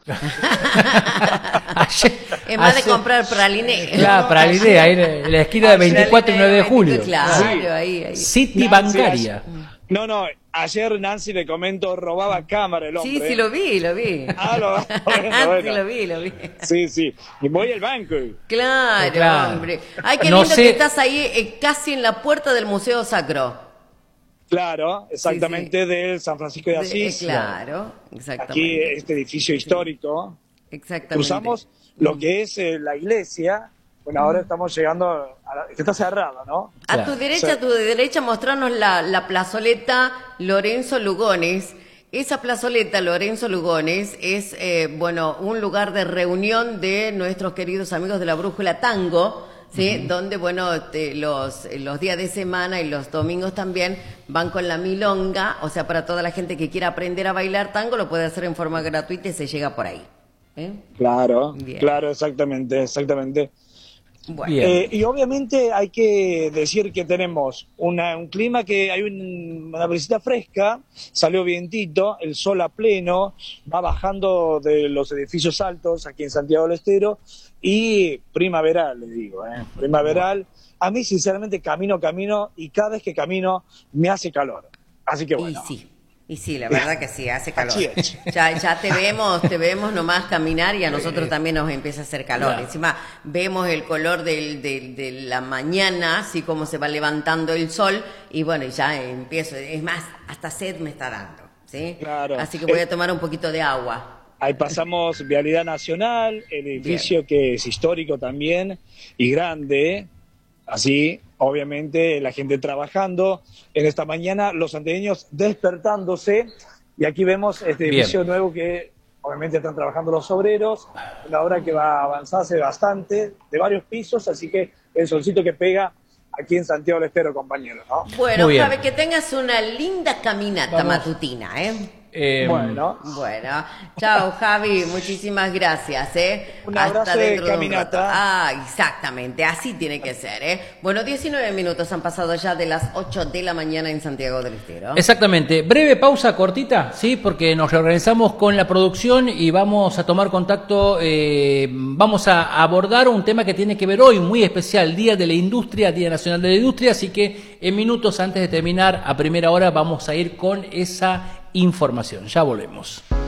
Es más de comprar praliné. Claro, praliné, ahí en la esquina de 24 y 9 de julio. Claro, Sí. ahí. City Nancy, bancaria. No, ayer Nancy le comento, robaba cámara el hombre. Sí, lo vi. Ah, bueno. Sí, lo vi. Sí. Y voy al banco. Claro, hombre. Ay, qué No lindo sé. que estás ahí, casi en la puerta del Museo Sacro. Claro, exactamente, del San Francisco de Asís. Claro, exactamente. Aquí, este edificio histórico. Exactamente. Cruzamos lo que es la iglesia. Bueno, ahora estamos llegando que está cerrada, ¿no? A Claro. tu derecha, mostrarnos la plazoleta Lorenzo Lugones. Esa plazoleta Lorenzo Lugones es, un lugar de reunión de nuestros queridos amigos de la Brújula Tango, ¿sí? Donde, los días de semana y los domingos también van con la milonga, o sea, para toda la gente que quiera aprender a bailar tango lo puede hacer en forma gratuita y se llega por ahí. Claro, Bien. claro, exactamente. Bueno. Bien. Y obviamente hay que decir que tenemos un clima que hay una brisita fresca, salió vientito, el sol a pleno, va bajando de los edificios altos aquí en Santiago del Estero y primaveral, le digo, primaveral. A mí sinceramente camino y cada vez que camino me hace calor. Así que bueno. Y sí, la verdad que sí, hace calor. Así es. Ya te vemos nomás caminar y a nosotros también nos empieza a hacer calor. Claro. Encima vemos el color de la mañana, así como se va levantando el sol y bueno, ya empiezo. Es más, hasta sed me está dando, ¿sí? Claro. Así que voy a tomar un poquito de agua. Ahí pasamos Vialidad Nacional, el edificio que es histórico también y grande, así, obviamente, la gente trabajando. En esta mañana, los santiagueños despertándose, y aquí vemos este edificio nuevo que obviamente están trabajando los obreros, una obra que va a avanzarse bastante, de varios pisos, así que el solcito que pega aquí en Santiago del Estero, compañeros, ¿no? Bueno, Muy bien. Javi, que tengas una linda caminata matutina, Bueno, Bueno, chao Javi, muchísimas gracias, Un abrazo de dentro un caminata. rato. Exactamente, así tiene que ser, Bueno, 19 minutos han pasado ya de las 8 de la mañana en Santiago del Estero. Exactamente. Breve pausa cortita, ¿sí? Porque nos reorganizamos con la producción y vamos a tomar contacto, vamos a abordar un tema que tiene que ver hoy, muy especial, Día de la Industria, Día Nacional de la Industria, así que en minutos antes de terminar, a primera hora, vamos a ir con esa información. Ya volvemos.